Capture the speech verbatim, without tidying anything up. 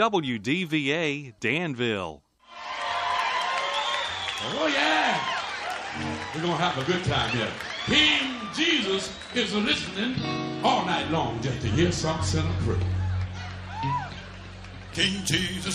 W D V A Danville. Oh, yeah. We're going to have a good time here. King Jesus is listening all night long just to hear some sinner pray. King Jesus